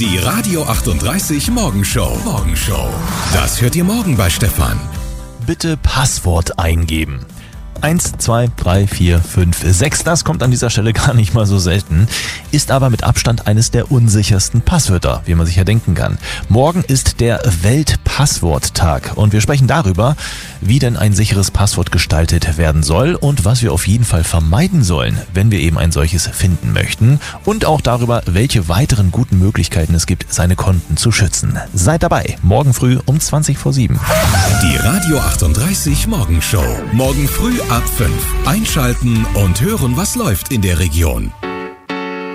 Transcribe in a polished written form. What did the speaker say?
Die Radio 38 Morgenshow. Das hört ihr morgen bei Stefan. Bitte Passwort eingeben. 1, 2, 3, 4, 5, 6, das kommt an dieser Stelle gar nicht mal so selten, ist aber mit Abstand eines der unsichersten Passwörter, wie man sich ja denken kann. Morgen ist der Weltpassworttag und wir sprechen darüber, wie denn ein sicheres Passwort gestaltet werden soll und was wir auf jeden Fall vermeiden sollen, wenn wir eben ein solches finden möchten, und auch darüber, welche weiteren guten Möglichkeiten es gibt, seine Konten zu schützen. Seid dabei, morgen früh um 7:20. Die Radio 38 Morgenshow. Morgen früh ab 5. Einschalten und hören, was läuft in der Region.